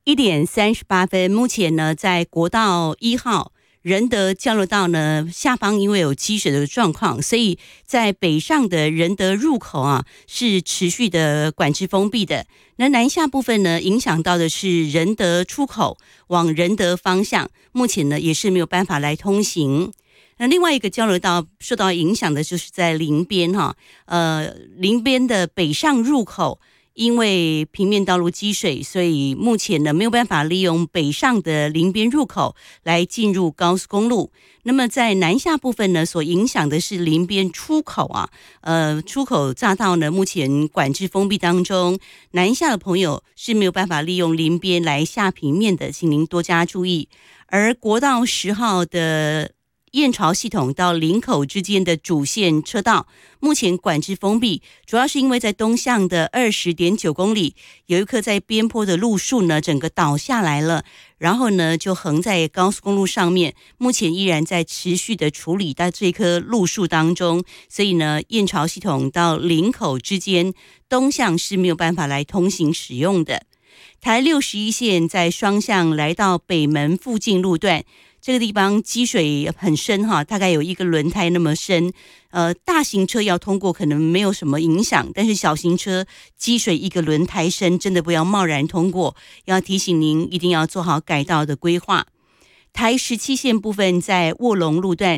1:38，目前呢，在国道1号仁德交流道呢下方，因为有积水的状况，所以在北上的仁德入口啊是持续的管制封闭的。那南下部分呢，影响到的是仁德出口往仁德方向，目前呢也是没有办法来通行。那另外一个交流道受到影响的就是在林边林边的北上入口。因为平面道路积水，所以目前呢没有办法利用北上的林边入口来进入高速公路。那么在南下部分呢，所影响的是林边出口出口匝道呢目前管制封闭当中，南下的朋友是没有办法利用林边来下平面的，请您多加注意。而国道10号的燕巢系统到林口之间的主线车道目前管制封闭，主要是因为在东向的20.9公里有一棵在边坡的路树呢整个倒下来了，然后呢就横在高速公路上面，目前依然在持续的处理到这棵路树当中，所以呢燕巢系统到林口之间东向是没有办法来通行使用的。台61线在双向来到北门附近路段，这个地方积水很深大概有一个轮胎那么深，大型车要通过可能没有什么影响，但是小型车积水一个轮胎深，真的不要贸然通过，要提醒您一定要做好改道的规划。台17线部分在卧龙路段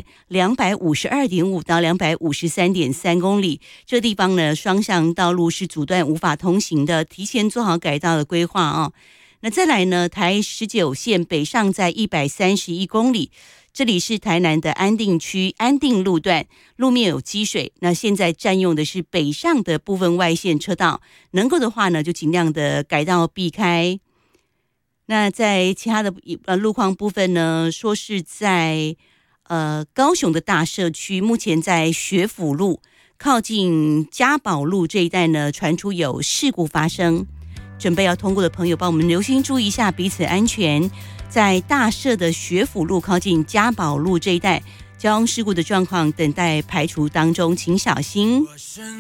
252.5到253.3公里，这地方呢双向道路是阻断无法通行的，提前做好改道的规划那再来呢，台19线北上在131公里，这里是台南的安定区安定路段，路面有积水，那现在占用的是北上的部分外线车道，能够的话呢就尽量的改道避开。那在其他的路况部分呢，说是在高雄的大社区，目前在学府路靠近嘉宝路这一带呢传出有事故发生，准备要通过的朋友帮我们留心注意一下彼此安全。在大社的学府路靠近嘉宝路这一带交通事故的状况等待排除当中，请小心。